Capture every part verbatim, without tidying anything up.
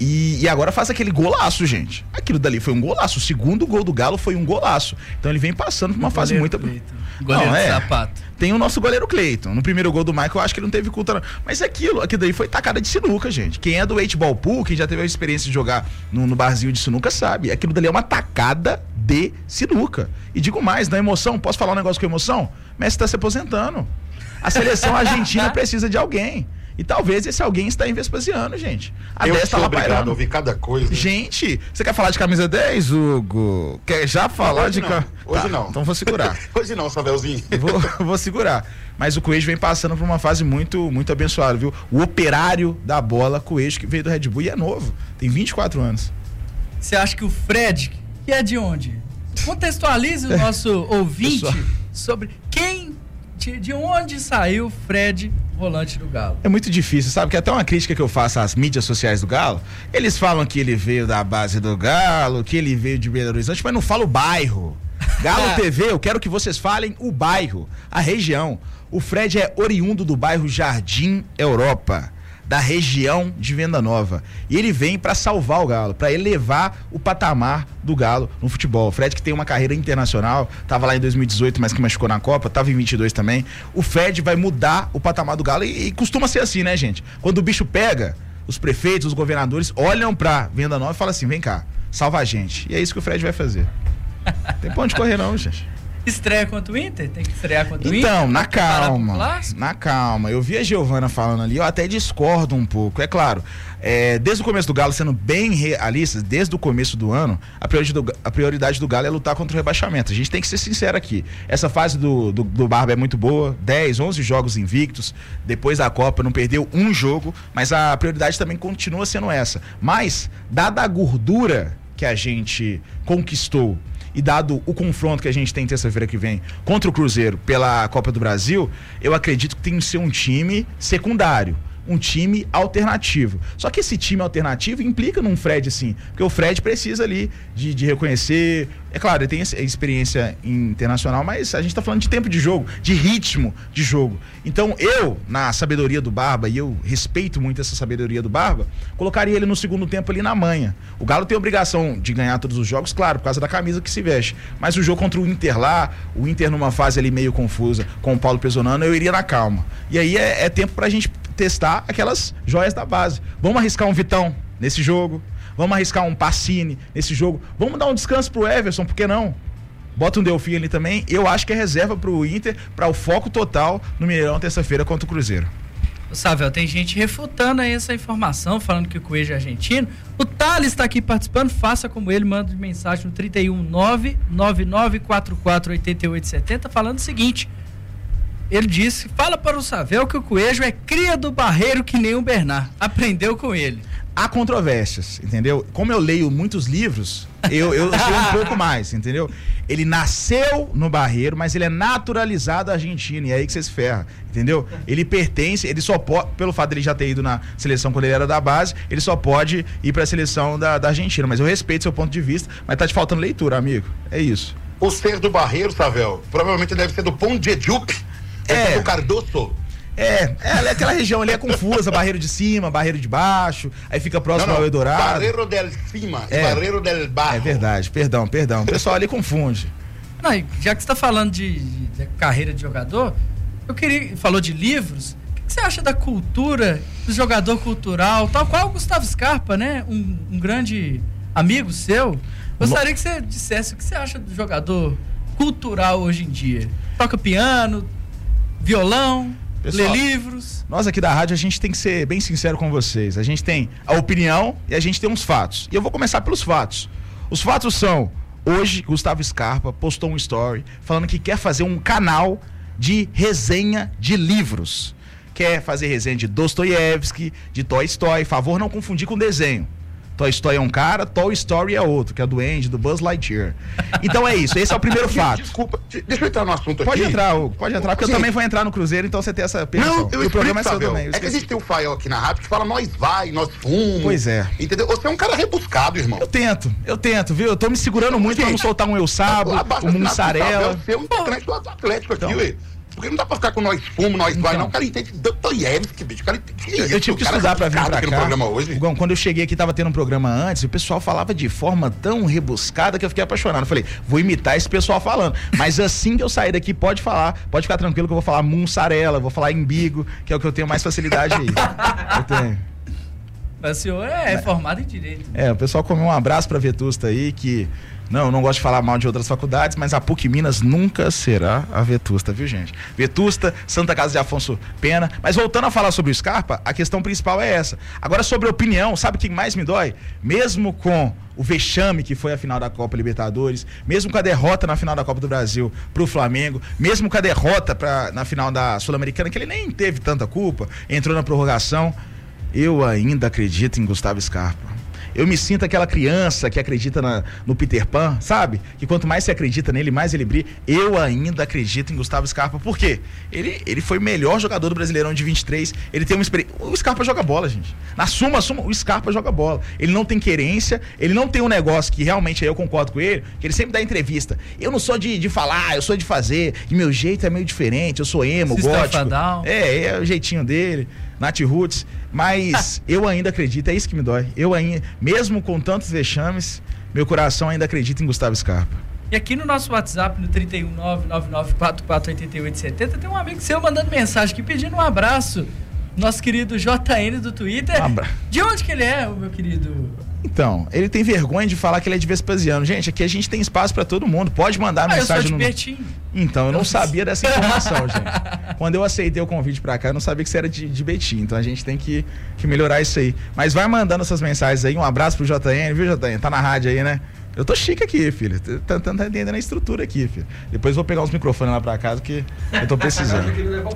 E, e agora faz aquele golaço, gente. Aquilo dali foi um golaço. O segundo gol do Galo foi um golaço. Então ele vem passando por uma o fase muito... Goleiro não, é. de sapato. Tem o nosso goleiro Cleiton. No primeiro gol do Michael, eu acho que ele não teve culpa, não. Mas aquilo, aquilo daí foi tacada de sinuca, gente. Quem é do eight ball pool, quem já teve a experiência de jogar no, no barzinho de sinuca, sabe. Aquilo dali é uma tacada de sinuca. E digo mais, na emoção, posso falar um negócio com emoção? Messi tá se aposentando. A seleção argentina precisa de alguém. E talvez esse alguém está em Vespasiano, gente. A eu dez tá sou lá obrigado pairando. a ouvir cada coisa. Gente, você quer falar de camisa dez, Hugo? Quer já falar hoje de... Não. Cam... Hoje tá, não. Então vou segurar. Hoje não, Savelzinho. Vou, vou segurar. Mas o Coelho vem passando por uma fase muito, muito abençoada, viu? O operário da bola, Coelho, que veio do Red Bull e é novo. Tem vinte e quatro anos. Você acha que o Fred, que é de onde? Contextualize o nosso ouvinte Pessoal. sobre quem, de, de onde saiu o Fred, volante do Galo. É muito difícil, sabe? Que até uma crítica que eu faço às mídias sociais do Galo, eles falam que ele veio da base do Galo, que ele veio de Belo Horizonte, mas não fala o bairro. Galo T V, eu quero que vocês falem o bairro, a região. O Fred é oriundo do bairro Jardim Europa, da região de Venda Nova. E ele vem para salvar o Galo, para elevar o patamar do Galo no futebol. O Fred, que tem uma carreira internacional, tava lá em dois mil e dezoito, mas que machucou na Copa, tava em vinte e dois também. O Fred vai mudar o patamar do Galo e, e costuma ser assim, né, gente? Quando o bicho pega, os prefeitos, os governadores olham pra Venda Nova e falam assim, vem cá, salva a gente. E é isso que o Fred vai fazer. Tem pra onde correr não, gente. Estreia contra o Inter? Tem que estrear contra o Inter? Então, na calma, um na calma. Eu vi a Giovana falando ali, eu até discordo um pouco. É claro, é, desde o começo do Galo, sendo bem realistas, desde o começo do ano, a prioridade do, a prioridade do Galo é lutar contra o rebaixamento. A gente tem que ser sincero aqui. Essa fase do, do, do Barba é muito boa, dez, onze jogos invictos, depois da Copa não perdeu um jogo, mas a prioridade também continua sendo essa. Mas, dada a gordura que a gente conquistou, e dado o confronto que a gente tem terça-feira que vem contra o Cruzeiro pela Copa do Brasil, eu acredito que tem que ser um time secundário, um time alternativo. Só que esse time alternativo implica num Fred assim, porque o Fred precisa ali de, de reconhecer, é claro, ele tem experiência internacional, mas a gente tá falando de tempo de jogo, de ritmo de jogo. Então eu, na sabedoria do Barba, e eu respeito muito essa sabedoria do Barba, colocaria ele no segundo tempo ali na manha. O Galo tem a obrigação de ganhar todos os jogos, claro, por causa da camisa que se veste, mas o jogo contra o Inter lá, o Inter numa fase ali meio confusa com o Paulo Pezzonano, eu iria na calma. E aí é, é tempo pra gente testar aquelas joias da base. Vamos arriscar um Vitão nesse jogo, vamos arriscar um Pacini nesse jogo, vamos dar um descanso pro Everson, por que não? Bota um Delfim ali também. Eu acho que é reserva pro Inter, para o foco total no Mineirão terça-feira contra o Cruzeiro. Savel, tem gente refutando aí essa informação, falando que o Coelho é argentino. O Thales está aqui participando, faça como ele, manda mensagem no trinta e um, nove nove nove quatro quatro oito oito sete zero, falando o seguinte: ele disse, fala para o Savel que o Coelho é cria do Barreiro que nem o Bernard. Aprendeu com ele. Há controvérsias, entendeu? Como eu leio muitos livros, eu, eu sei um pouco mais, entendeu? Ele nasceu no Barreiro, mas ele é naturalizado argentino, e é aí que você se ferra, entendeu? Ele pertence, ele só pode, pelo fato de ele já ter ido na seleção quando ele era da base, ele só pode ir para a seleção da, da Argentina, mas eu respeito seu ponto de vista, mas tá te faltando leitura, amigo, é isso. O ser do Barreiro, Savel, provavelmente deve ser do Pão de Ejupe, é do Cardoso. É, é, aquela região ali é confusa, Barreiro de cima, Barreiro de baixo, aí fica próximo não, não, ao Eldorado. Barreiro del cima é, e Barreiro del Barro. É verdade, perdão, perdão, o pessoal ali confunde. Não, já que você está falando de, de, de carreira de jogador, eu queria, falou de livros, o que, que você acha da cultura, do jogador cultural, tal qual o Gustavo Scarpa, né, um, um grande amigo seu? Gostaria que você dissesse o que você acha do jogador cultural hoje em dia. Toca piano, violão, pessoal, lê livros. Nós aqui da rádio, a gente tem que ser bem sincero com vocês. A gente tem a opinião e a gente tem uns fatos. E eu vou começar pelos fatos. Os fatos são, hoje, Gustavo Scarpa postou um story falando que quer fazer um canal de resenha de livros. Quer fazer resenha de Dostoiévski, de Toy Story. Favor não confundir com desenho. Toy Story é um cara, Toy Story é outro, que é do Andy, do Buzz Lightyear. Então é isso, esse é o primeiro fato. Desculpa, deixa eu entrar no assunto pode aqui. Entrar, Hugo, pode entrar, porque Sim. eu também vou entrar no Cruzeiro, então você tem essa permissão. Não, eu e o programa explico, é seu também. É que a gente tem um Fael aqui na rádio que fala nós vai, nós fumos. Pois é. Entendeu? Você é um cara rebuscado, irmão. Eu tento, eu tento, viu? Eu tô me segurando muito gente, pra não soltar um Eu Sabo, um mussarela. Você é um integrante do Atlético aqui, então, ué. Porque não dá pra ficar com nós fumo, nós vai, não. O cara entende Dostoiévski, bicho. O cara entende Eu, eu tive que estudar pra vir pra cá. No programa hoje. Bom, quando eu cheguei aqui, tava tendo um programa antes, e o pessoal falava de forma tão rebuscada que eu fiquei apaixonado. Eu falei, vou imitar esse pessoal falando. Mas assim que eu sair daqui, pode falar, pode ficar tranquilo que eu vou falar mussarela, vou falar embigo, que é o que eu tenho mais facilidade aí. Eu tenho. Mas o senhor é, é formado em Direito. É, o pessoal comeu um abraço pra Vetusta aí, que... Não, eu não gosto de falar mal de outras faculdades, mas a P U C Minas nunca será a Vetusta, viu, gente? Vetusta, Santa Casa de Afonso Pena. Mas voltando a falar sobre o Scarpa, a questão principal é essa. Agora, sobre a opinião, sabe o que mais me dói? Mesmo com o vexame que foi a final da Copa Libertadores, mesmo com a derrota na final da Copa do Brasil pro Flamengo, mesmo com a derrota pra, na final da Sul-Americana, que ele nem teve tanta culpa, entrou na prorrogação, eu ainda acredito em Gustavo Scarpa. Eu me sinto aquela criança que acredita na, no Peter Pan, sabe? Que quanto mais você acredita nele, mais ele brilha. Eu ainda acredito em Gustavo Scarpa. Por quê? Ele, ele foi o melhor jogador do Brasileirão de vinte e três. Ele tem uma experiência... O Scarpa joga bola, gente. Na suma, suma, o Scarpa joga bola. Ele não tem querência, ele não tem um negócio que realmente aí eu concordo com ele, que ele sempre dá entrevista. Eu não sou de, de falar, eu sou de fazer. E meu jeito é meio diferente, eu sou emo, gótico. É, é o jeitinho dele. Nath Roots, mas eu ainda acredito, é isso que me dói. Eu ainda, mesmo com tantos vexames, meu coração ainda acredita em Gustavo Scarpa. E aqui no nosso WhatsApp, no três um nove nove nove quatro quatro oito oito sete zero, tem um amigo seu mandando mensagem aqui pedindo um abraço. Nosso querido J N do Twitter. Um abra... De onde que ele é, o meu querido? Então, ele tem vergonha de falar que ele é de Vespasiano. Gente, aqui a gente tem espaço pra todo mundo. Pode mandar ah, mensagem eu sou de no. Betim. Então, eu não sabia dessa informação, gente. Quando eu aceitei o convite pra cá, eu não sabia que você era de, de Betim. Então a gente tem que, que melhorar isso aí. Mas vai mandando essas mensagens aí. Um abraço pro J N, viu, J N? Tá na rádio aí, né? Eu tô chique aqui, filho. Tá, tá, tá entendendo a estrutura aqui, filho. Depois vou pegar uns microfones lá pra casa que eu tô precisando.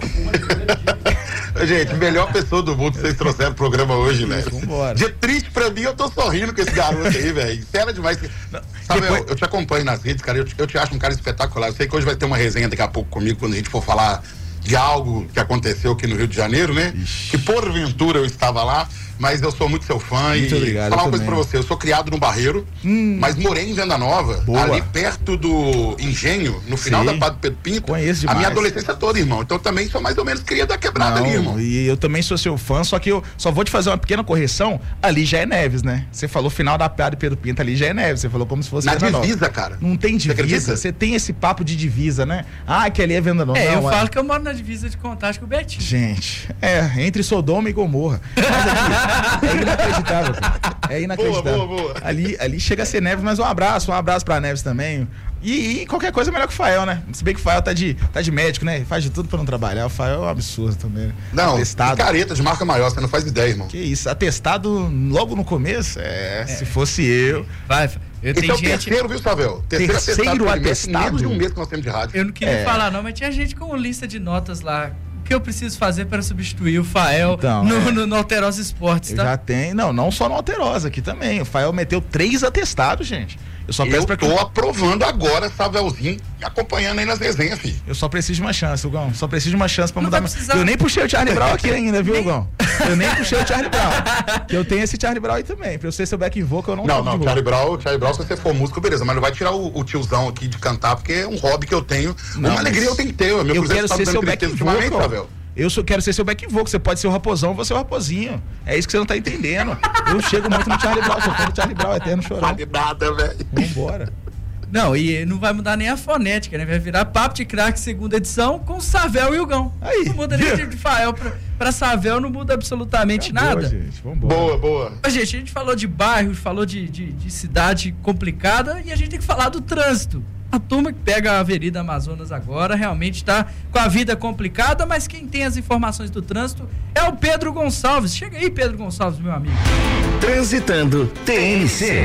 Gente, melhor pessoa do mundo que vocês trouxeram pro programa hoje, velho. Vambora. De triste pra mim, eu tô sorrindo com esse garoto aí, velho. Sério demais. Sabe, Depois... eu, eu te acompanho nas redes, cara. Eu te, eu te acho um cara espetacular. Eu sei que hoje vai ter uma resenha daqui a pouco comigo, quando a gente for falar de algo que aconteceu aqui no Rio de Janeiro, né? Ixi. Que porventura eu estava lá, mas eu sou muito seu fã. Muito e obrigado, falar uma coisa pra você, eu sou criado no Barreiro, hum. mas morei em Venda Nova, Boa. ali perto do Engenho, no final Sim. da Padre Pedro Pinto. Conheço demais. A minha adolescência toda, irmão. Então também sou mais ou menos cria da quebrada. Não, ali, irmão. E eu também sou seu fã, só que eu só vou te fazer uma pequena correção. Ali já é Neves, né? Você falou final da Padre Pedro Pinto, ali já é Neves. Você falou como se fosse Na Venda divisa, Nova. cara. Não tem divisa. Você tem esse papo de divisa, né? Ah, que ali é Venda Nova. É, não, eu é... falo que eu moro na divisa de Contagem com o Betinho. Gente, é, entre Sodoma e Gomorra. Mas aqui, é inacreditável. É inacreditável. Boa, boa, boa. Ali, ali chega a ser Neves, mas um abraço, um abraço pra Neves também. E, e qualquer coisa é melhor que o Fael, né? Se bem que o Fael tá de, tá de médico, né? Faz de tudo pra não trabalhar. O Fael é um absurdo também. Né? Não, atestado. Careta de marca maior, você não faz ideia, irmão. Que isso, atestado logo no começo? É, é. se fosse eu. Vai, eu Esse tenho é o gente... terceiro, viu, Savel? Terceiro, terceiro atestado. atestado. Menos de um mês que nós temos de rádio. Eu não queria é. falar, não, mas tinha gente com lista de notas lá. O que eu preciso fazer para substituir o Fael então, no, é. no, no Alterosa Esportes, tá? Eu já tem, não, não só no Alterosa, aqui também. O Fael meteu três atestados, gente. Eu só peço eu pra tô que... aprovando agora, Savelzinho, acompanhando aí nas resenhas, filho. Eu só preciso de uma chance, Hugão. Só preciso de uma chance pra não mudar. Precisar... Eu nem puxei o Charlie Brown aqui ainda, viu, Hugão? Eu nem puxei o Charlie Brown. Que eu tenho esse Charlie Brown aí também. Pra eu ser seu back vocal, eu não Não, não, Charlie Brown, Charlie Brown, se você for músico, beleza, mas não vai tirar o, o tiozão aqui de cantar, porque é um hobby que eu tenho. Não, uma alegria eu tenho que ter. Meu eu quero ser seu back vocal. Eu só quero ser seu back vocal. Você pode ser o Raposão, eu vou ser o Raposinho. É isso que você não tá entendendo. Eu chego muito no Charlie Brown, sou fã do Charlie Brown, eterno chorão. Não vale nada, velho. Vambora. Não, e não vai mudar nem a fonética, né? Vai virar Papo de Craque segunda edição com Savel e Hugão. Aí. Não muda nem de Fael pra, pra Savel, não muda absolutamente Acabou, nada. Gente. Vambora. Boa, boa. Mas, gente, a gente falou de bairro, falou de, de, de cidade complicada e a gente tem que falar do trânsito. A turma que pega a Avenida Amazonas agora realmente está com a vida complicada, mas quem tem as informações do trânsito é o Pedro Gonçalves. Chega aí, Pedro Gonçalves, meu amigo. Transitando T N C.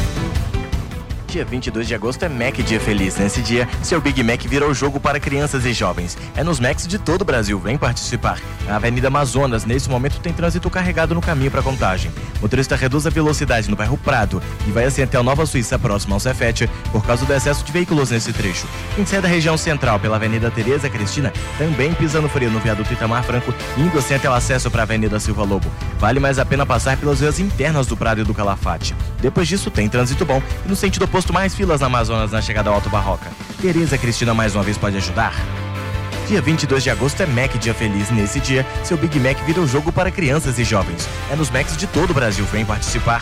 Dia vinte e dois de agosto é Mac Dia Feliz. Nesse dia, seu Big Mac virou jogo para crianças e jovens. É nos Macs de todo o Brasil. Vem participar. A Avenida Amazonas, nesse momento, tem trânsito carregado no caminho para Contagem. O motorista reduz a velocidade no bairro Prado e vai assim até o Nova Suíça, próximo ao Cefete, por causa do excesso de veículos nesse trecho. Quem sai da região central pela Avenida Tereza Cristina também pisa no freio no viaduto Itamar Franco, indo assim até o acesso para a Avenida Silva Lobo. Vale mais a pena passar pelas ruas internas do Prado e do Calafate. Depois disso, tem trânsito bom e no sentido oposto mais filas na Amazonas na chegada ao Alto Barroca. Tereza Cristina mais uma vez pode ajudar? Dia vinte e dois de agosto é Mac Dia Feliz. Nesse dia, seu Big Mac vira o jogo para crianças e jovens. É nos Macs de todo o Brasil. Vem participar.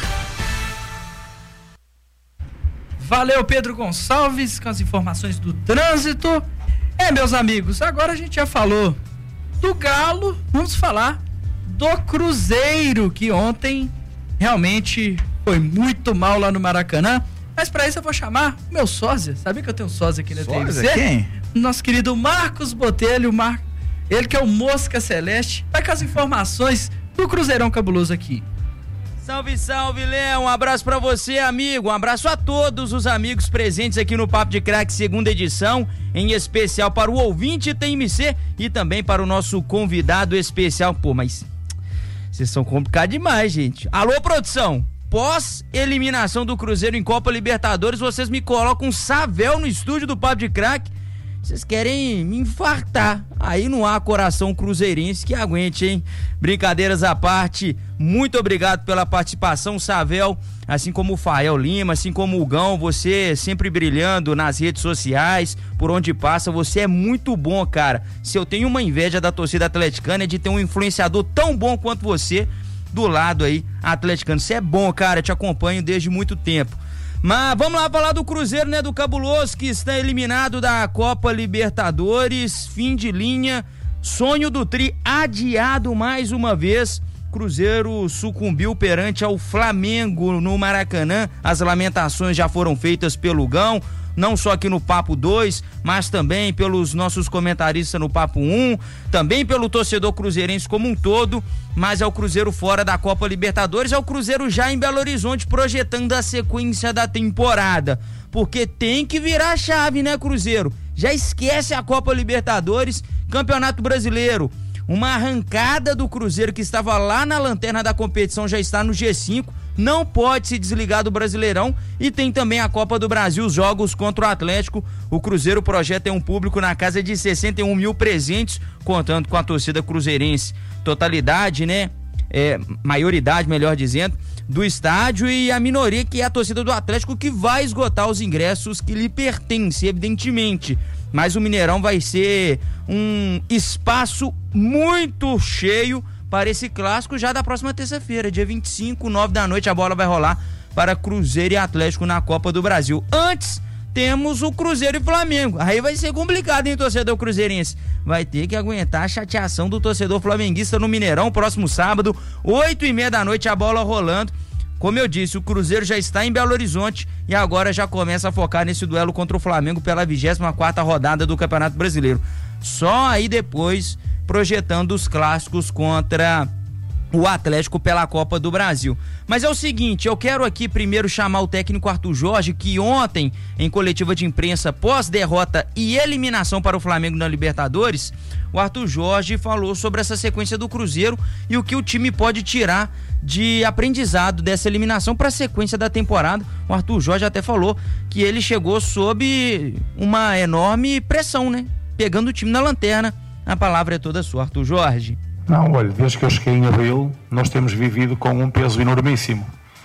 Valeu, Pedro Gonçalves, com as informações do trânsito. É, meus amigos, agora a gente já falou do Galo, vamos falar do Cruzeiro, que ontem realmente foi muito mal lá no Maracanã. Mas para isso eu vou chamar o meu sósia. Sabia que eu tenho um sósia aqui na T M C? Quem? Nosso querido Marcos Botelho, Mar... ele que é o Mosca Celeste, vai com as informações do Cruzeirão Cabuloso aqui. Salve, salve, Léo, um abraço pra você, amigo, um abraço a todos os amigos presentes aqui no Papo de Craque segunda edição, em especial para o ouvinte T M C e também para o nosso convidado especial. Pô, mas vocês são complicados demais, gente. Alô, produção, pós-eliminação do Cruzeiro em Copa Libertadores, vocês me colocam um Savel no estúdio do Papo de Craque. Vocês querem me infartar. Aí não há coração cruzeirense que aguente, hein? Brincadeiras à parte, muito obrigado pela participação, Savel, assim como o Fael Lima, assim como o Gão, você sempre brilhando nas redes sociais, por onde passa, você é muito bom, cara. Se eu tenho uma inveja da torcida atleticana é de ter um influenciador tão bom quanto você do lado aí, atleticano. Você é bom, cara, te acompanho desde muito tempo. Mas vamos lá falar do Cruzeiro, né, do Cabuloso, que está eliminado da Copa Libertadores, fim de linha, sonho do Tri adiado mais uma vez. Cruzeiro sucumbiu perante ao Flamengo no Maracanã, as lamentações já foram feitas pelo Gão, não só aqui no Papo dois, mas também pelos nossos comentaristas no Papo um, também pelo torcedor cruzeirense como um todo, mas é o Cruzeiro fora da Copa Libertadores, é o Cruzeiro já em Belo Horizonte projetando a sequência da temporada, porque tem que virar a chave, né, Cruzeiro? Já esquece a Copa Libertadores, Campeonato Brasileiro. Uma arrancada do Cruzeiro que estava lá na lanterna da competição já está no G cinco, não pode se desligar do Brasileirão e tem também a Copa do Brasil, os jogos contra o Atlético. O Cruzeiro projeta um público na casa de sessenta e um mil presentes, contando com a torcida cruzeirense. Totalidade, né? É, maioridade, melhor dizendo, do estádio, e a minoria que é a torcida do Atlético, que vai esgotar os ingressos que lhe pertencem, evidentemente. Mas o Mineirão vai ser um espaço muito cheio para esse clássico já da próxima terça-feira, dia vinte e cinco, nove da noite, a bola vai rolar para Cruzeiro e Atlético na Copa do Brasil. Antes, temos o Cruzeiro e Flamengo. Aí vai ser complicado, hein, torcedor cruzeirense? Vai ter que aguentar a chateação do torcedor flamenguista no Mineirão, próximo sábado, oito e meia da noite, a bola rolando. Como eu disse, o Cruzeiro já está em Belo Horizonte e agora já começa a focar nesse duelo contra o Flamengo pela vigésima quarta rodada do Campeonato Brasileiro. Só aí depois projetando os clássicos contra o Atlético pela Copa do Brasil. Mas é o seguinte, eu quero aqui primeiro chamar o técnico Arthur Jorge, que ontem, em coletiva de imprensa, pós-derrota e eliminação para o Flamengo na Libertadores, o Arthur Jorge falou sobre essa sequência do Cruzeiro e o que o time pode tirar de aprendizado dessa eliminação para a sequência da temporada. O Arthur Jorge até falou que ele chegou sob uma enorme pressão, né? Pegando o time na lanterna. A palavra é toda sua, Arthur Jorge. Não, olha, desde que eu cheguei em abril, nós temos vivido com um peso enormíssimo.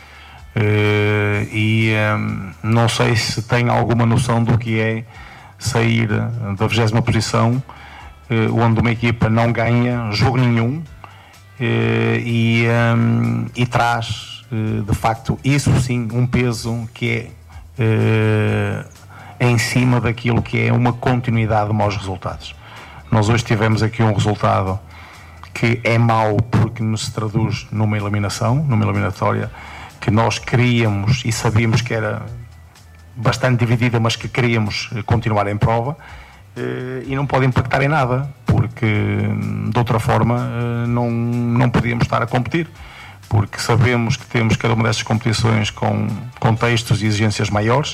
Uh, e um, não sei se tem alguma noção do que é sair da vigésima posição, uh, onde uma equipa não ganha jogo nenhum uh, e, um, e traz, uh, de facto, isso sim, um peso que é uh, em cima daquilo que é uma continuidade de maus resultados. Nós hoje tivemos aqui um resultado que é mau porque nos traduz numa eliminação, numa eliminatória que nós queríamos e sabíamos que era bastante dividida, mas que queríamos continuar em prova, e não pode impactar em nada, porque de outra forma não, não podíamos estar a competir, porque sabemos que temos cada uma destas competições com contextos e exigências maiores.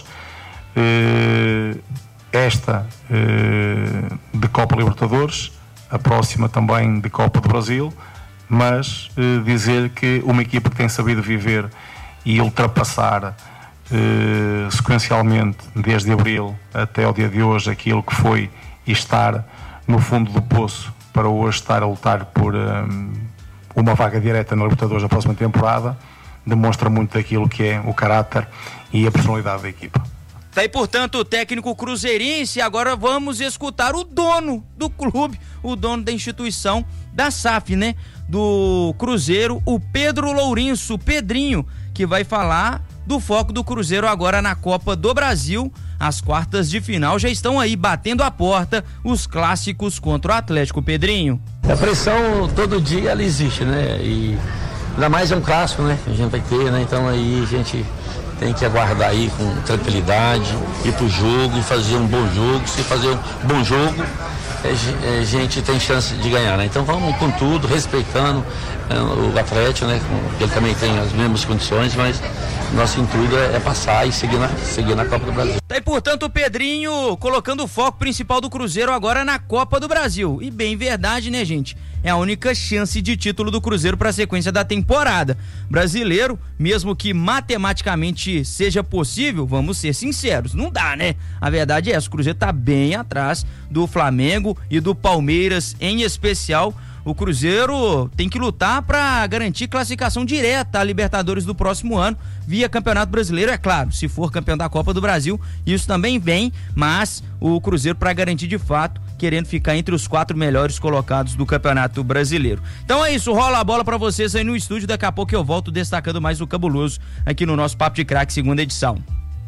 Esta de Copa Libertadores, a próxima também de Copa do Brasil, mas eh, dizer que uma equipa que tem sabido viver e ultrapassar eh, sequencialmente desde abril até ao dia de hoje aquilo que foi e estar no fundo do poço para hoje estar a lutar por um, uma vaga direta na Libertadores da próxima temporada, demonstra muito daquilo que é o caráter e a personalidade da equipa. Tá aí, portanto, o técnico cruzeirense. Agora vamos escutar o dono do clube, o dono da instituição, da S A F, né? Do Cruzeiro, o Pedro Lourenço, o Pedrinho, que vai falar do foco do Cruzeiro agora na Copa do Brasil. As quartas de final já estão aí batendo a porta, os clássicos contra o Atlético. Pedrinho. A pressão todo dia ela existe, né? E ainda mais é um clássico, né? A gente vai ter, né? Então aí a gente tem que aguardar aí com tranquilidade, ir pro jogo e fazer um bom jogo. Se fazer um bom jogo, a gente tem chance de ganhar, né? Então vamos com tudo, respeitando é, o Atlético, né? Ele também tem as mesmas condições, mas nosso intuito é, é passar e seguir na, seguir na Copa do Brasil. Tá, e portanto o Pedrinho colocando o foco principal do Cruzeiro agora na Copa do Brasil. E bem verdade, né, gente? É a única chance de título do Cruzeiro para a sequência da temporada. Brasileiro, mesmo que matematicamente seja possível, vamos ser sinceros, não dá, né? A verdade é essa, o Cruzeiro tá bem atrás do Flamengo e do Palmeiras em especial. O Cruzeiro tem que lutar para garantir classificação direta à Libertadores do próximo ano, via Campeonato Brasileiro, é claro, se for campeão da Copa do Brasil, isso também vem, mas o Cruzeiro para garantir de fato, querendo ficar entre os quatro melhores colocados do Campeonato Brasileiro. Então é isso, rola a bola para vocês aí no estúdio, daqui a pouco eu volto destacando mais o cabuloso aqui no nosso Papo de Craque, segunda edição.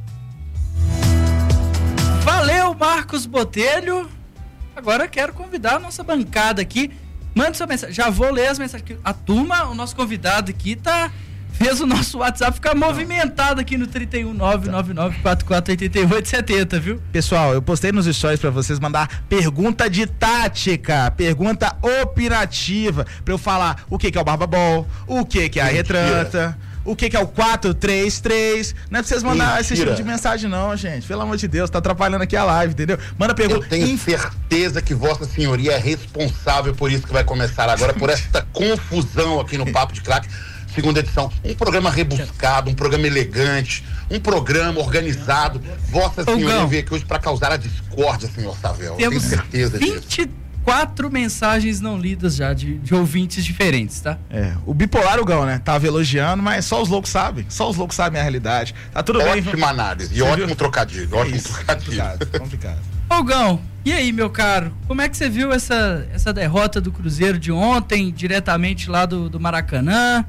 Valeu, Marcos Botelho. Agora eu quero convidar a nossa bancada aqui. Mande sua mensagem. Já vou ler as mensagens. A turma, o nosso convidado aqui, tá, fez o nosso WhatsApp ficar movimentado aqui no trinta e um, nove nove nove, quatro quatro oito oito sete zero, viu? Pessoal, eu postei nos stories pra vocês mandar pergunta de tática, pergunta opinativa, pra eu falar o que que é o Barbabol, o que que é a retranta, o que que é o quatro três três. Não é pra vocês mandar Mentira. esse tipo de mensagem não, gente. Pelo amor de Deus, tá atrapalhando aqui a live, entendeu? Manda pergunta. Eu tenho Inf... certeza que Vossa Senhoria é responsável por isso que vai começar agora, por esta confusão aqui no Papo de Craque, segunda edição. Um programa rebuscado, um programa elegante, um programa organizado. Vossa Senhoria veio aqui hoje pra causar a discórdia, senhor Savel. Temos tenho certeza vinte disso. Quatro mensagens não lidas já, de, de ouvintes diferentes, tá? É, o bipolar, o Gão, né? Tava elogiando, mas só os loucos sabem. Só os loucos sabem a realidade. Tá tudo Ótima bem. Ótima análise e ótimo viu? trocadilho. Ótimo Isso, trocadilho. Complicado, complicado. Ô, Gão, e aí, meu caro? Como é que você viu essa, essa derrota do Cruzeiro de ontem, diretamente lá do, do Maracanã?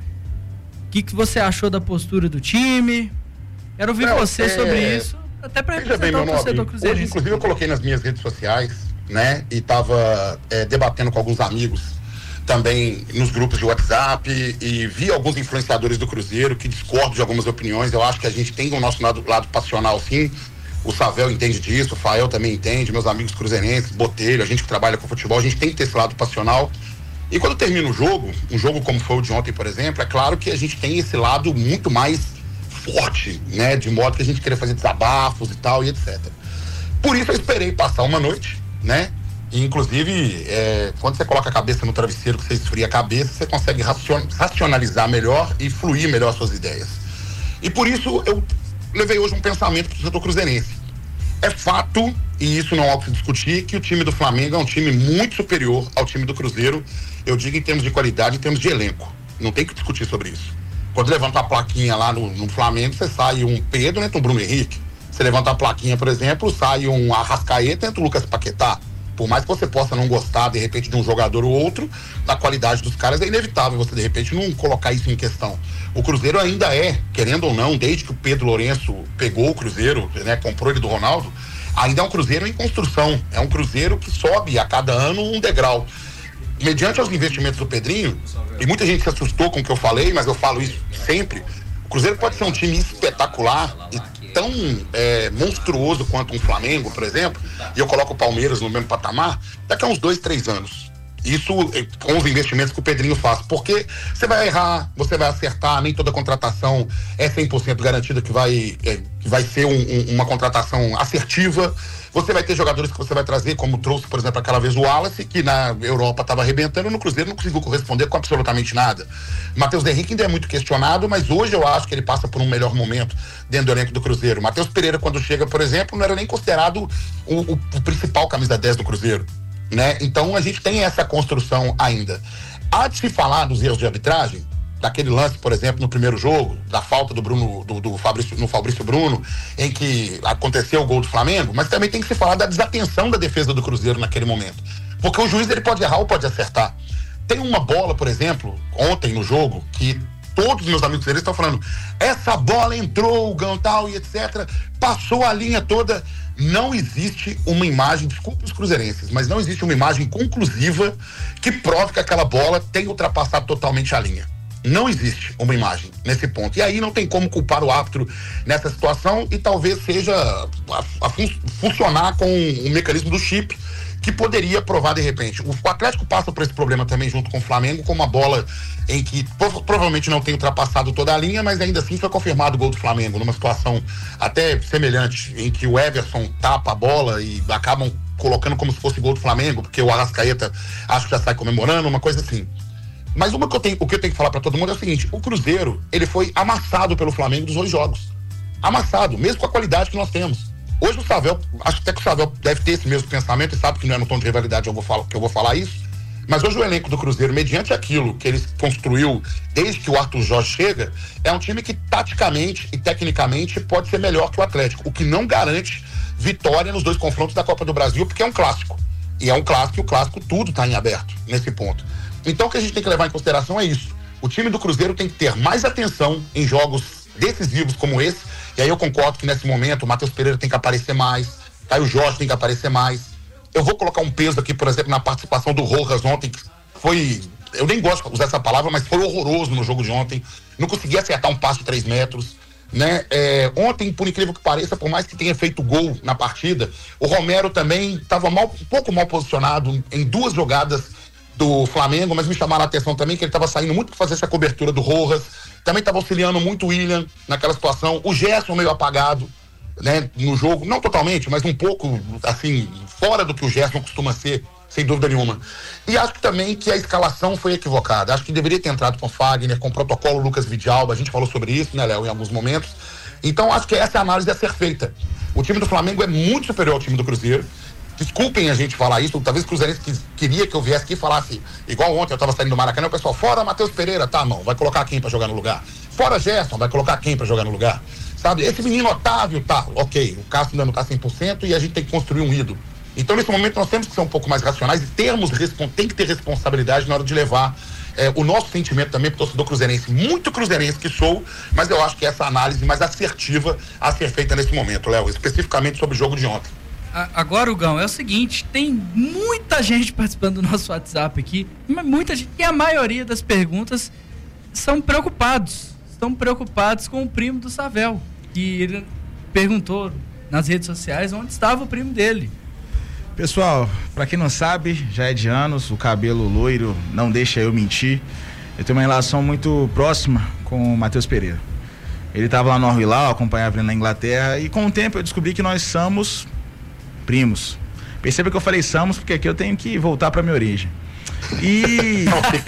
O que, que você achou da postura do time? Quero ouvir Não, você é... sobre isso, até pra representar o torcedor cruzeirense. Hoje, inclusive, eu coloquei nas minhas redes sociais, né? E tava é, debatendo com alguns amigos também nos grupos de WhatsApp e vi alguns influenciadores do Cruzeiro que discordam de algumas opiniões. Eu acho que a gente tem o nosso lado, lado passional, sim. O Savel entende disso, o Fael também entende, meus amigos cruzeirenses, Botelho, a gente que trabalha com futebol, a gente tem que ter esse lado passional. E quando termina o jogo, um jogo como foi o de ontem, por exemplo, é claro que a gente tem esse lado muito mais forte, né? De modo que a gente queria fazer desabafos e tal, e etcétera. Por isso eu esperei passar uma noite, né? E, inclusive, é, quando você coloca a cabeça no travesseiro, que você esfria a cabeça, você consegue racion, racionalizar melhor e fluir melhor suas ideias. E por isso eu levei hoje um pensamento para o setor cruzeirense. É fato, e isso não há o que discutir, que o time do Flamengo é um time muito superior ao time do Cruzeiro, eu digo em termos de qualidade, em termos de elenco. Não tem que discutir sobre isso. Quando levanta a plaquinha lá no, no Flamengo, você sai um Pedro, entra um Bruno Henrique. Você levanta a plaquinha, por exemplo, sai um Arrascaeta, entra o Lucas Paquetá. Por mais que você possa não gostar, de repente, de um jogador ou outro, da qualidade dos caras, é inevitável você, de repente, não colocar isso em questão. O Cruzeiro ainda é, querendo ou não, desde que o Pedro Lourenço pegou o Cruzeiro, né, comprou ele do Ronaldo, ainda é um Cruzeiro em construção. É um Cruzeiro que sobe a cada ano um degrau. Mediante os investimentos do Pedrinho, e muita gente se assustou com o que eu falei, mas eu falo isso sempre, o Cruzeiro pode ser um time espetacular e tão é, monstruoso quanto um Flamengo, por exemplo, e eu coloco o Palmeiras no mesmo patamar, daqui a uns dois, três anos. Isso com os investimentos que o Pedrinho faz, porque você vai errar, você vai acertar, nem toda contratação é cem por cento garantida que vai, é, que vai ser um, um, uma contratação assertiva. Você vai ter jogadores que você vai trazer, como trouxe, por exemplo, aquela vez o Wallace, que na Europa estava arrebentando, no Cruzeiro não conseguiu corresponder com absolutamente nada. Matheus Henrique ainda é muito questionado, mas hoje eu acho que ele passa por um melhor momento dentro do elenco do Cruzeiro. Matheus Pereira, quando chega, por exemplo, não era nem considerado o, o, o principal camisa dez do Cruzeiro, né? Então a gente tem essa construção ainda. Há de se falar dos erros de arbitragem? daquele lance, por exemplo, no primeiro jogo, da falta do Bruno, do, do Fabrício, no Fabrício Bruno, em que aconteceu o gol do Flamengo, mas também tem que se falar da desatenção da defesa do Cruzeiro naquele momento. Porque o juiz ele pode errar ou pode acertar. Tem uma bola, por exemplo, ontem no jogo, que todos os meus amigos cruzeirenses estão falando, essa bola entrou, o Gão tal e etcétera, passou a linha toda. Não existe uma imagem, desculpa os cruzeirenses, mas não existe uma imagem conclusiva que prove que aquela bola tem ultrapassado totalmente a linha. Não existe uma imagem nesse ponto. E aí não tem como culpar o árbitro nessa situação e talvez seja a, a fun- funcionar com o mecanismo do chip, que poderia provar de repente. O Atlético passa por esse problema também junto com o Flamengo, com uma bola em que prov- provavelmente não tem ultrapassado toda a linha, mas ainda assim foi confirmado o gol do Flamengo, numa situação até semelhante, em que o Everson tapa a bola e acabam colocando como se fosse gol do Flamengo, porque o Arrascaeta acho que já sai comemorando, uma coisa assim. Mas uma que eu tenho, o que eu tenho que falar para todo mundo é o seguinte, o Cruzeiro, ele foi amassado pelo Flamengo dos dois jogos. Amassado, mesmo com a qualidade que nós temos. Hoje o Savel, acho até que o Savel deve ter esse mesmo pensamento e sabe que não é no tom de rivalidade eu vou falar, que eu vou falar isso, mas hoje o elenco do Cruzeiro, mediante aquilo que ele construiu desde que o Arthur Jorge chega, é um time que taticamente e tecnicamente pode ser melhor que o Atlético, o que não garante vitória nos dois confrontos da Copa do Brasil, porque é um clássico. E é um clássico e o clássico tudo está em aberto nesse ponto. Então o que a gente tem que levar em consideração é isso. O time do Cruzeiro tem que ter mais atenção em jogos decisivos como esse. E aí eu concordo que nesse momento o Matheus Pereira tem que aparecer mais, Caio Jorge tem que aparecer mais. Eu vou colocar um peso aqui, por exemplo, na participação do Rojas ontem, que foi, eu nem gosto de usar essa palavra, mas foi horroroso no jogo de ontem. Não consegui acertar um passe de três metros. Né? É, ontem, por incrível que pareça, por mais que tenha feito gol na partida, o Romero também estava um pouco mal posicionado em duas jogadas do Flamengo, mas me chamaram a atenção também que ele estava saindo muito para fazer essa cobertura do Rojas, também estava auxiliando muito o William naquela situação, o Gerson meio apagado, né, no jogo, não totalmente, mas um pouco, assim, fora do que o Gerson costuma ser, sem dúvida nenhuma. E acho que também que a escalação foi equivocada, acho que deveria ter entrado com Fagner, com o protocolo Lucas Vidalba, a gente falou sobre isso, né, Léo, em alguns momentos, então acho que essa análise a ser feita. O time do Flamengo é muito superior ao time do Cruzeiro. Desculpem a gente falar isso, talvez o Cruzeirense queria que eu viesse aqui e falasse, igual ontem eu tava saindo do Maracanã, o pessoal, fora Matheus Pereira, tá, não, vai colocar quem pra jogar no lugar? Fora Gerson, vai colocar quem pra jogar no lugar? Sabe, esse menino Otávio, tá, ok, o Cássio ainda não tá cem por cento e a gente tem que construir um ídolo. Então nesse momento nós temos que ser um pouco mais racionais e termos, tem que ter responsabilidade na hora de levar é, o nosso sentimento também pro torcedor cruzeirense, muito cruzeirense que sou, mas eu acho que essa análise mais assertiva a ser feita nesse momento, Léo, especificamente sobre o jogo de ontem. Agora, Hugão, é o seguinte, tem muita gente participando do nosso WhatsApp aqui, muita gente, e a maioria das perguntas são preocupados, estão preocupados com o primo do Savel, que ele perguntou nas redes sociais onde estava o primo dele. Pessoal, pra quem não sabe, já é de anos, o cabelo loiro não deixa eu mentir, eu tenho uma relação muito próxima com o Matheus Pereira. Ele estava lá no Al-Hilal, acompanhava ele na Inglaterra, e com o tempo eu descobri que nós somos primos. Perceba que eu falei somos porque aqui eu tenho que voltar para minha origem. E,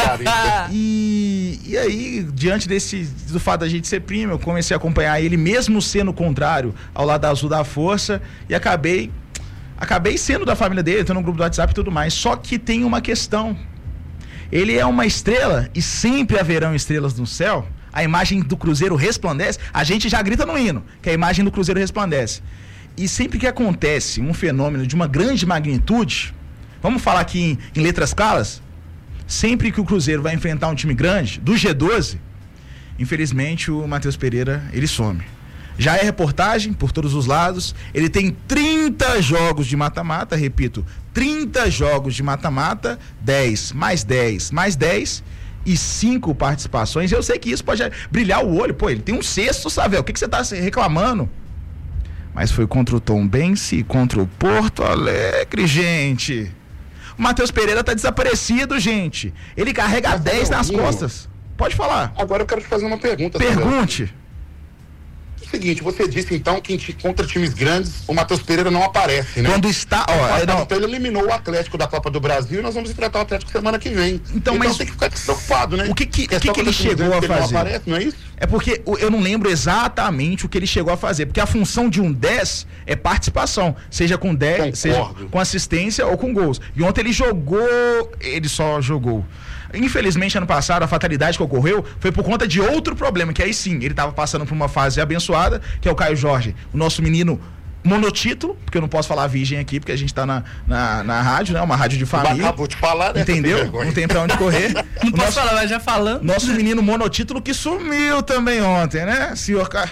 e e aí, diante desse do fato da gente ser primo, eu comecei a acompanhar ele mesmo sendo contrário ao lado azul da força e acabei acabei sendo da família dele, tô no grupo do WhatsApp e tudo mais. Só que tem uma questão. Ele é uma estrela e sempre haverão estrelas no céu. A imagem do Cruzeiro resplandece, a gente já grita no hino que a imagem do Cruzeiro resplandece. E sempre que acontece um fenômeno de uma grande magnitude, vamos falar aqui em, em letras claras, sempre que o Cruzeiro vai enfrentar um time grande, do G doze, infelizmente o Matheus Pereira, ele some. Já é reportagem por todos os lados, ele tem trinta jogos de mata-mata, repito, trinta jogos de mata-mata, dez, mais dez, mais dez e cinco participações. Eu sei que isso pode brilhar o olho, pô, ele tem um sexto, Savel, o que, que você tá reclamando? Mas foi contra o Tombense e contra o Porto Alegre, gente. O Matheus Pereira tá desaparecido, gente. Ele carrega dez nas costas. Pode falar. Agora eu quero te fazer uma pergunta. Pergunte. Sabe? O seguinte, você disse então que contra times grandes o Matheus Pereira não aparece, né? Quando está... Ó, então, não... então ele eliminou o Atlético da Copa do Brasil e nós vamos enfrentar o Atlético semana que vem. Então, então mas tem que ficar preocupado, né? O que que, que, que, que ele chegou a fazer? Não aparece, não é isso? É porque eu não lembro exatamente o que ele chegou a fazer, porque a função de um dez é participação, seja com dez, seja com assistência ou com gols. E ontem ele jogou, ele só jogou. Infelizmente, ano passado, a fatalidade que ocorreu foi por conta de outro problema, que aí sim, ele estava passando por uma fase abençoada, que é o Caio Jorge, o nosso menino monotítulo, porque eu não posso falar virgem aqui, porque a gente tá na, na, na rádio, né? Uma rádio de família. Acabou de falar, né? Entendeu? Não tem pra onde correr. Não posso nosso, falar, mas já falando. Nosso menino monotítulo que sumiu também ontem, né, senhor Caio?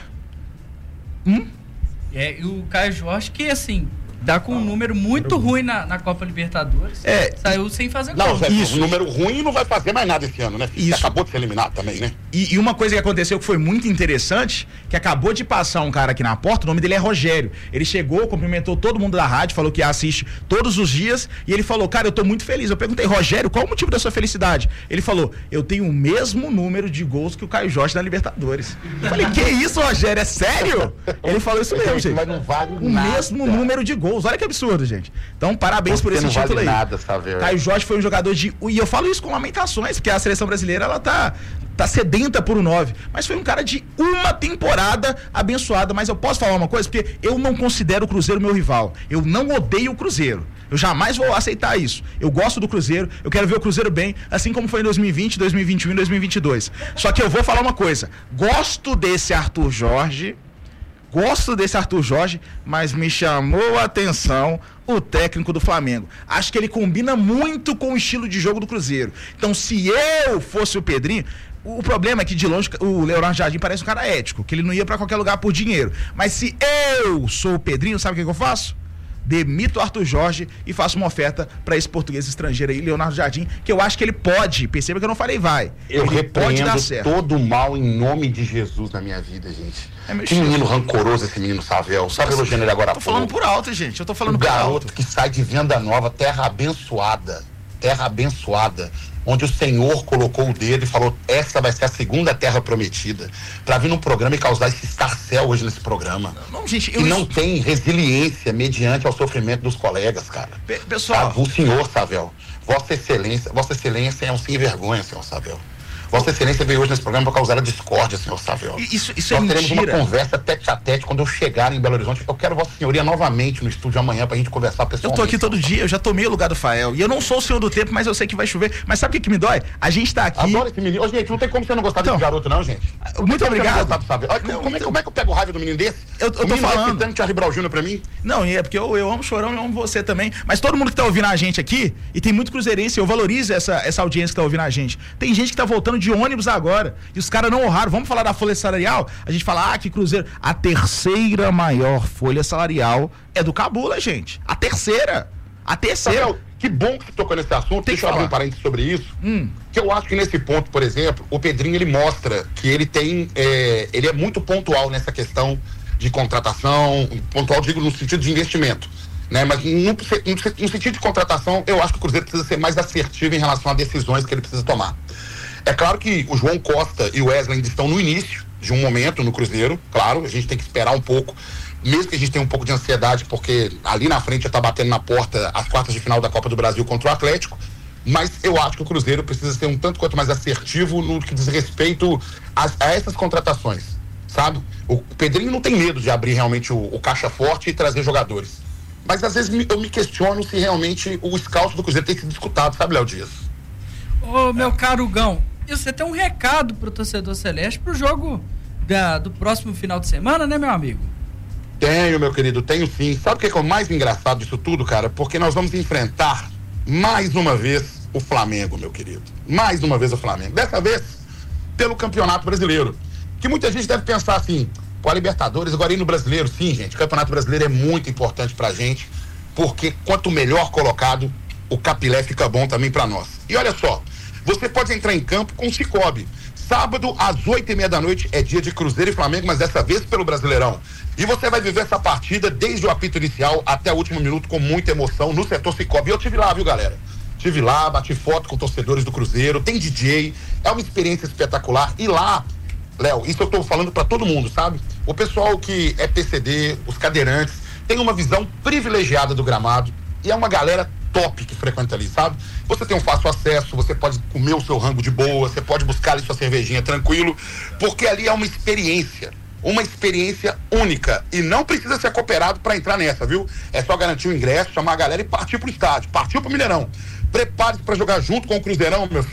Hum? É, e o Caio Jorge, que assim, dá com um número muito ruim na, na Copa Libertadores. É. Saiu sem fazer não, gol. Isso. Um número ruim e não vai fazer mais nada esse ano, né? Isso. Acabou de ser eliminado também, né? E, e uma coisa que aconteceu que foi muito interessante, que acabou de passar um cara aqui na porta, o nome dele é Rogério. Ele chegou, cumprimentou todo mundo da rádio, falou que assiste todos os dias, e ele falou, cara, eu tô muito feliz. Eu perguntei, Rogério, qual o motivo da sua felicidade? Ele falou, eu tenho o mesmo número de gols que o Caio Jorge na Libertadores. Eu falei, que isso, Rogério? É sério? Ele falou isso mesmo, gente. Mas não vale o nada. mesmo número de gols. Olha que absurdo, gente. Então, parabéns Você por esse não título vale aí. Nada, Savel. Caio Jorge foi um jogador de... E eu falo isso com lamentações, porque a seleção brasileira, ela tá, tá sedenta por um nove. Mas foi um cara de uma temporada abençoada. Mas eu posso falar uma coisa? Porque eu não considero o Cruzeiro meu rival. Eu não odeio o Cruzeiro. Eu jamais vou aceitar isso. Eu gosto do Cruzeiro, eu quero ver o Cruzeiro bem, assim como foi em dois mil e vinte, dois mil e vinte e um e dois mil e vinte e dois. Só que eu vou falar uma coisa. Gosto desse Arthur Jorge... Gosto desse Arthur Jorge, mas me chamou a atenção o técnico do Flamengo. Acho que ele combina muito com o estilo de jogo do Cruzeiro. Então, se eu fosse o Pedrinho... O problema é que, de longe, o Leonardo Jardim parece um cara ético, que ele não ia pra qualquer lugar por dinheiro. Mas se eu sou o Pedrinho, sabe o que, que eu faço? Demito o Arthur Jorge e faço uma oferta para esse português estrangeiro aí, Leonardo Jardim, que eu acho que ele pode, perceba que eu não falei vai. Eu ele repreendo pode dar certo. todo o mal em nome de Jesus na minha vida, gente. É que menino rancoroso esse menino, Savel. Sabe elogiando ele agora? Eu tô falando por alto, gente. Eu tô falando o por garoto alto. Que sai de Venda Nova, terra abençoada. Terra abençoada. Onde o Senhor colocou o dedo e falou, essa vai ser a segunda terra prometida. Pra vir num programa e causar esse escarcéu hoje nesse programa. Não, gente, eu... E não tem resiliência mediante ao sofrimento dos colegas, cara. Pe- pessoal... Ah, o senhor, Savel, Vossa Excelência, Vossa Excelência é um sem vergonha, senhor Savel. Vossa Excelência veio hoje nesse programa para causar a discórdia, senhor Savel. Isso, isso Nós é teremos mentira. uma conversa tete a tete quando eu chegar em Belo Horizonte. Eu quero Vossa Senhoria novamente no estúdio amanhã pra gente conversar pessoalmente. Eu tô aqui todo dia, eu já tomei o lugar do Fael. E eu não sou o senhor do tempo, mas eu sei que vai chover. Mas sabe o que, que me dói? A gente tá aqui... Adoro esse menino. Ô, gente, não tem como você não gostar então, desse garoto, não, gente. Muito obrigado. Não, Olha, não, como, é, como é que eu pego raiva do menino desse? Eu, eu tô falando. Tá Charlie Brown Júnior pra mim? Não, é porque eu, eu amo Chorão, eu amo você também. Mas todo mundo que tá ouvindo a gente aqui, e tem muito cruzeirense, eu valorizo essa, essa audiência que tá ouvindo a gente. Tem gente que tá voltando de ônibus agora. E os caras não honraram. Vamos falar da folha salarial? A gente fala, ah, que Cruzeiro. A terceira maior folha salarial é do Cabula, gente. A terceira. A terceira. Samuel, que bom que você tocou nesse assunto. Tem Deixa eu abrir um parênteses sobre isso. Hum. Que eu acho que nesse ponto, por exemplo, o Pedrinho ele mostra que ele tem. É, ele é muito pontual nessa questão de contratação. Pontual, digo, no sentido de investimento. Né? Mas no, no, no sentido de contratação, eu acho que o Cruzeiro precisa ser mais assertivo em relação a decisões que ele precisa tomar. É claro que o João Costa e o Wesley ainda estão no início de um momento no Cruzeiro, claro, a gente tem que esperar um pouco, mesmo que a gente tenha um pouco de ansiedade, porque ali na frente já está batendo na porta as quartas de final da Copa do Brasil contra o Atlético, mas eu acho que o Cruzeiro precisa ser um tanto quanto mais assertivo no que diz respeito a, a essas contratações, sabe? O Pedrinho não tem medo de abrir realmente o, o caixa forte e trazer jogadores, mas às vezes eu me questiono se realmente o scout do Cruzeiro tem sido escutado, sabe, Léo Dias? Ô, meu caro Gão, e você tem um recado pro torcedor celeste pro jogo da, do próximo final de semana, né, meu amigo? Tenho, meu querido, tenho sim. Sabe o que é, que é o mais engraçado disso tudo, cara? Porque nós vamos enfrentar mais uma vez o Flamengo, meu querido. Mais uma vez o Flamengo. Dessa vez, pelo Campeonato Brasileiro. Que muita gente deve pensar assim, pô, a Libertadores, agora ir no Brasileiro. Sim, gente, o Campeonato Brasileiro é muito importante pra gente, porque quanto melhor colocado, o capilé fica bom também pra nós. E olha só, você pode entrar em campo com o Cicobi. Sábado, às oito e meia da noite, é dia de Cruzeiro e Flamengo, mas dessa vez pelo Brasileirão. E você vai viver essa partida desde o apito inicial até o último minuto com muita emoção no setor Cicobi. E eu tive lá, viu, galera? Tive lá, bati foto com torcedores do Cruzeiro, tem D J, é uma experiência espetacular. E lá, Léo, isso eu tô falando pra todo mundo, sabe? O pessoal que é P C D, os cadeirantes, tem uma visão privilegiada do gramado e é uma galera top que frequenta ali, sabe? Você tem um fácil acesso, você pode comer o seu rango de boa, você pode buscar ali sua cervejinha tranquilo, porque ali é uma experiência, uma experiência única e não precisa ser cooperado para entrar nessa, viu? É só garantir o ingresso, chamar a galera e partir pro estádio, partiu pro Mineirão. Prepare-se para jogar junto com o Cruzeirão, meu filho.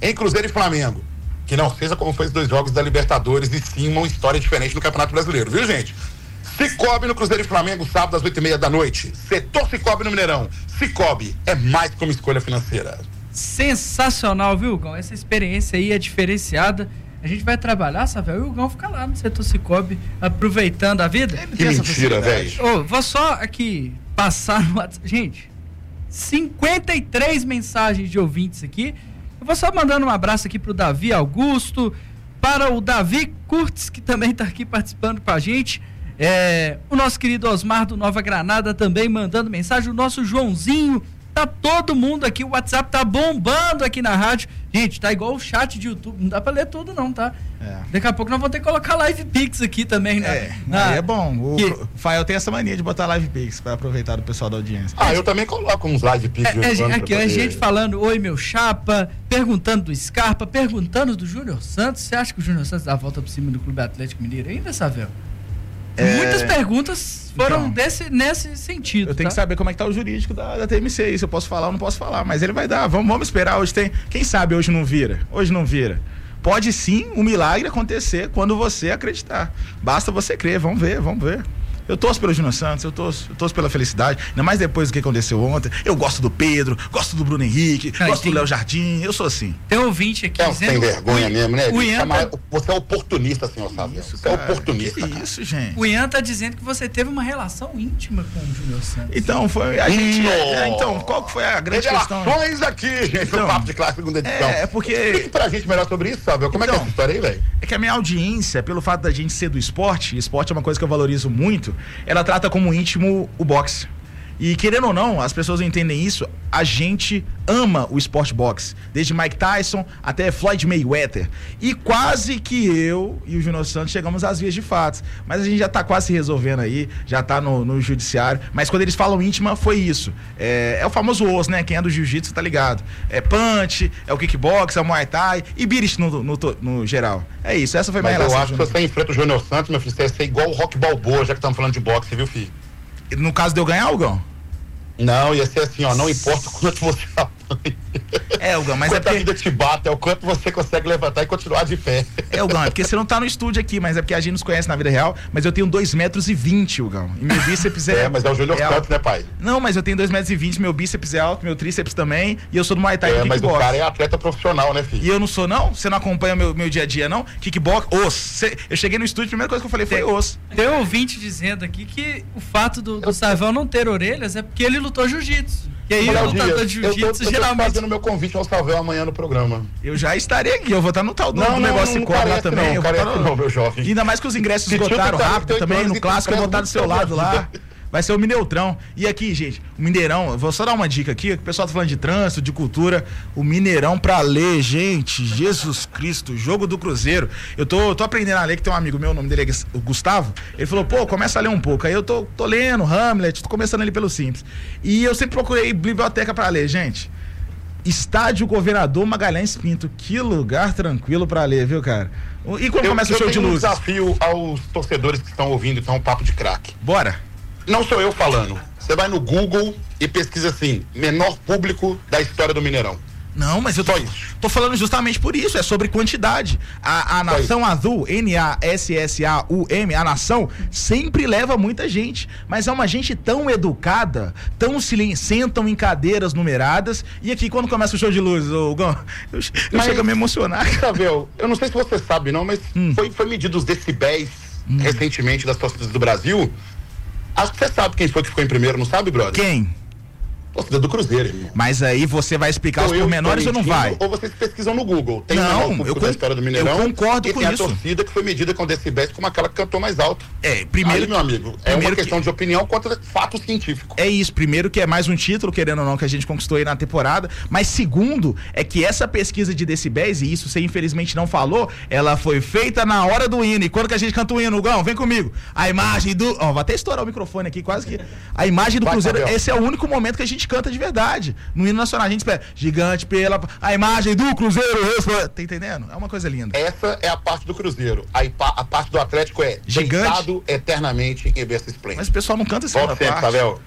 em Cruzeiro e Flamengo. Que não seja como foi os dois jogos da Libertadores, e sim uma história diferente no Campeonato Brasileiro, viu, gente? Cicobi no Cruzeiro e Flamengo, sábado às oito e meia da noite. Setor Cicobi no Mineirão. Cicobi é mais que uma escolha financeira. Sensacional, viu, Gão? Essa experiência aí é diferenciada. A gente vai trabalhar, Savel, e o Gão fica lá no setor Cicobi, aproveitando a vida. Que mentira, velho. Oh, vou só aqui passar no WhatsApp. Gente, cinquenta e três mensagens de ouvintes aqui. Eu vou só mandando um abraço aqui pro Davi Augusto, para o Davi Curtis, que também está aqui participando com a gente. É, o nosso querido Osmar do Nova Granada também mandando mensagem. O nosso Joãozinho. Tá todo mundo aqui, o WhatsApp tá bombando aqui na rádio. Gente, tá igual o chat de YouTube, não dá pra ler tudo não, tá? É. Daqui a pouco nós vamos ter que colocar Live Pix aqui também, né? É, na, é bom. O que... Fael tem essa mania de botar Live Pix pra aproveitar do pessoal da audiência. Ah, eu também coloco uns Live Pix. É, é, aqui, a gente falando, oi meu chapa, perguntando do Scarpa, perguntando do Júnior Santos. Você acha que o Júnior Santos dá a volta por cima do Clube Atlético Mineiro ainda, Savel? É... Muitas perguntas foram então, desse, nesse sentido. Eu tenho tá? que saber como é que tá o jurídico da, da T M C, se eu posso falar ou não posso falar, mas ele vai dar, vamos, vamos esperar, hoje tem, quem sabe hoje não vira, hoje não vira. Pode sim um milagre acontecer quando você acreditar, basta você crer, vamos ver, vamos ver. Eu torço pelo Júnior Santos, eu torço, eu torço pela felicidade, ainda mais depois do que aconteceu ontem. Eu gosto do Pedro, gosto do Bruno Henrique, Cara, gosto tem... do Léo Jardim, eu sou assim. Tem um ouvinte aqui é, dizendo... Tem vergonha o... mesmo, né? O Ian Chama... tá... Você é oportunista, senhor Sábio. Isso, você cara, é oportunista. Que isso, gente. O Ian tá dizendo que você teve uma relação íntima com o Júnior Santos. Então, foi a gente... É, então, qual que foi a grande questão? Revelações aqui, gente, então, no Papo de Classe segunda edição. É, é porque... Explique pra gente melhor sobre isso, Sábio. Como então, é que é essa história aí, velho? É que a minha audiência, pelo fato da gente ser do esporte, esporte é uma coisa que eu valorizo muito, ela trata como íntimo o boxe. E querendo ou não, as pessoas não entendem isso, a gente ama o esporte boxe, desde Mike Tyson até Floyd Mayweather. E quase que eu e o Júnior Santos chegamos às vias de fato. Mas a gente já tá quase se resolvendo aí, já tá no, no judiciário. Mas quando eles falam íntima, foi isso. É, é o famoso osso, né? Quem é do jiu-jitsu tá ligado. É punch, é o kickbox, é o Muay Thai e Birish no, no, no, no geral. É isso, essa foi a minha Mas relação. eu acho que você enfrenta o Júnior Santos, meu filho, você ia ser igual o Rock Balboa, já que estamos falando de boxe, viu, filho? No caso de eu ganhar, Algão? Não, ia ser assim, ó, não importa o quanto você apanha. É, Algão, mas quanto é porque... a vida te bate, é o quanto você consegue levantar e continuar de pé. É, Algão, é porque você não tá no estúdio aqui, mas é porque a gente nos conhece na vida real, mas eu tenho dois metros e vinte, Algão, e meu bíceps é... É, mas é o Júnior Santos, né, pai? Não, mas eu tenho dois metros e vinte, meu bíceps é alto, meu tríceps também, e eu sou do Muay Thai. É, mas o cara é atleta profissional, né, filho? E eu não sou, não? Você não acompanha meu, meu dia a dia, não? Kickbox, osso. Eu cheguei no estúdio, a primeira coisa que eu falei foi osso. Tem um ouvinte dizendo aqui que o fato do, do Savel não ter orelhas é porque ele lutou jiu-jitsu. E aí, o lutador de jiu-jitsu geralmente... fazendo meu convite ao Salvel amanhã no programa. Eu já estarei aqui, eu vou estar no tal do, não, do não, negócio de cobra lá também. Não, eu vou estar no... não, meu jovem. Ainda mais que os ingressos esgotaram rápido também, no clássico eu vou estar do seu lado lá. Vai ser o Mineutrão. E aqui, gente, o Mineirão, eu vou só dar uma dica aqui, o pessoal tá falando de trânsito, de cultura, o Mineirão pra ler, gente, Jesus Cristo, jogo do Cruzeiro. Eu tô, tô aprendendo a ler, que tem um amigo meu, o nome dele é o Gustavo, ele falou, pô, começa a ler um pouco. Aí eu tô, tô lendo Hamlet, tô começando ali pelo Simples. E eu sempre procurei biblioteca pra ler, gente. Estádio Governador Magalhães Pinto, que lugar tranquilo pra ler, viu, cara? E quando eu, começa o show de luzes? Eu tenho um desafio aos torcedores que estão ouvindo, então, um papo de craque. Bora! Não sou eu falando. Você vai no Google e pesquisa assim, menor público da história do Mineirão. Não, mas eu tô, tô falando justamente por isso, é sobre quantidade. A, a Nação Azul, N A S S A U M, a Nação, sempre leva muita gente, mas é uma gente tão educada, tão silen... sentam em cadeiras numeradas, e aqui quando começa o show de luzes, ô Gão, eu, eu mas, chego a me emocionar. Savel, eu não sei se você sabe não, mas hum. foi, foi medido os decibéis hum. recentemente das torcidas do Brasil. Acho que você sabe quem foi que ficou em primeiro, não sabe, brother? Quem? Torcida do Cruzeiro, irmão. Mas aí você vai explicar os pormenores ou não vai? Ou vocês pesquisam no Google. Tem não, um eu da história do Mineirão. Eu concordo e com tem isso. A torcida que foi medida com decibéis como aquela que cantou mais alto. É, primeiro... Aí, meu amigo, é uma questão que... de opinião contra fato científico. É isso. Primeiro que é mais um título, querendo ou não, que a gente conquistou aí na temporada. Mas segundo, é que essa pesquisa de decibéis, e isso você infelizmente não falou, ela foi feita na hora do hino. E quando que a gente canta o hino, Gão, vem comigo. A imagem do... Ó, vou até estourar o microfone aqui, quase que... A imagem do vai, Cruzeiro, Fabio. Esse é o único momento que a gente canta de verdade. No hino nacional, a gente espera gigante pela a imagem do Cruzeiro, tá entendendo? É uma coisa linda. Essa é a parte do Cruzeiro. A, a parte do Atlético é gigante eternamente em berço esplêndido. Mas o pessoal não canta assim, Volta sempre, Pavel.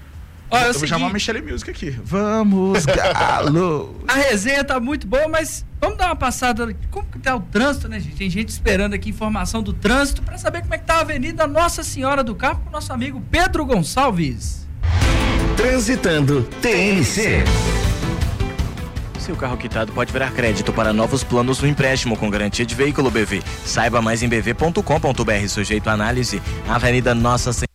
Ó, eu é vou seguinte, chamar a Michelle Music aqui. Vamos, Galo! A resenha tá muito boa, mas vamos dar uma passada. Como que tá o trânsito, né, gente? Tem gente esperando aqui informação do trânsito para saber como é que tá a Avenida Nossa Senhora do Carmo com o nosso amigo Pedro Gonçalves. Transitando T N C. Seu carro quitado pode virar crédito para novos planos do empréstimo com garantia de veículo B V. Saiba mais em b v ponto com ponto b r, sujeito à análise. Avenida Nossa Senhora.